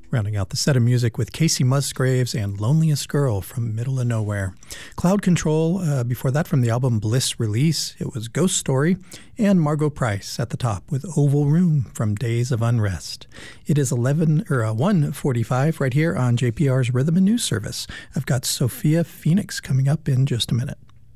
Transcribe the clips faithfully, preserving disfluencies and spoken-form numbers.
Rounding out the set of music with Casey Musgraves and Loneliest Girl from Middle of Nowhere. Cloud Control, uh, before that from the album Bliss Release, it was Ghost Story, and Margot Price at the top with Oval Room from Days of Unrest. It is eleven or uh, one forty-five right here on J P R's Rhythm and News Service. I've got Sophia Phoenix coming up in just a minute.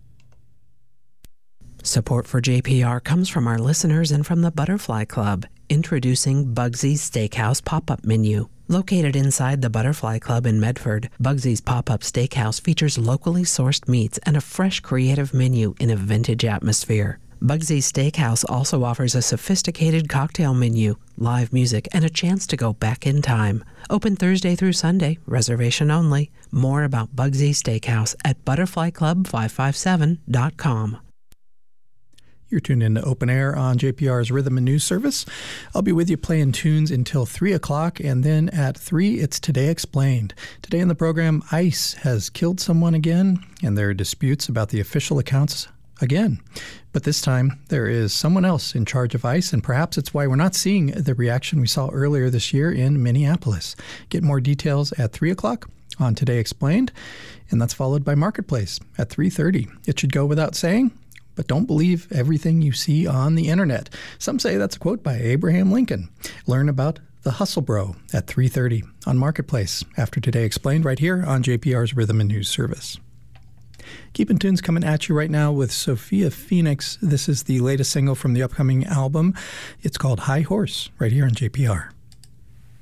Support for J P R comes from our listeners and from the Butterfly Club, introducing Bugsy's Steakhouse pop-up menu. Located inside the Butterfly Club in Medford, Bugsy's pop-up steakhouse features locally sourced meats and a fresh, creative menu in a vintage atmosphere. Bugsy's Steakhouse also offers a sophisticated cocktail menu, live music, and a chance to go back in time. Open Thursday through Sunday, reservation only. More about Bugsy's Steakhouse at butterfly club five five seven dot com. You're tuned in to Open Air on J P R's Rhythm and News Service. I'll be with you playing tunes until three o'clock, and then at three, it's Today Explained. Today in the program, ICE has killed someone again, and there are disputes about the official accounts again. But this time, there is someone else in charge of ICE, and perhaps it's why we're not seeing the reaction we saw earlier this year in Minneapolis. Get more details at three o'clock on Today Explained, and that's followed by Marketplace at three thirty. It should go without saying, but don't believe everything you see on the internet. Some say that's a quote by Abraham Lincoln. Learn about the Hustle Bro at three thirty on Marketplace after Today Explained right here on J P R's Rhythm and News Service. Keeping tunes coming at you right now with Sophia Phoenix. This is the latest single from the upcoming album. It's called High Horse right here on J P R.